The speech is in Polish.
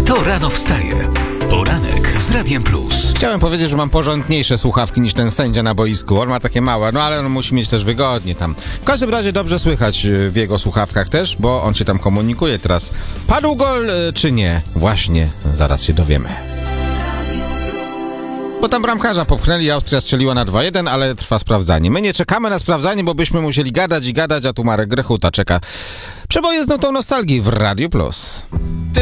Kto rano wstaje? Poranek z Radiem Plus. Chciałem powiedzieć, że mam porządniejsze słuchawki niż ten sędzia na boisku. On ma takie małe, no ale on musi mieć też wygodnie tam. W każdym razie dobrze słychać w jego słuchawkach też, bo on się tam komunikuje teraz. Padł gol czy nie? Właśnie, zaraz się dowiemy. Bo tam bramkarza popchnęli, Austria strzeliła na 2-1, ale trwa sprawdzanie. My nie czekamy na sprawdzanie, bo byśmy musieli gadać i gadać, a tu Marek Grechuta czeka. Przeboje z notą nostalgii w Radiu Plus.